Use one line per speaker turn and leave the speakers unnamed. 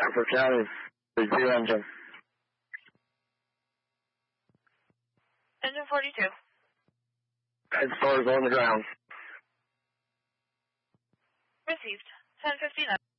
Upper County, 32 engine.
Engine 42.
Head stars on the ground.
Received. 10:59.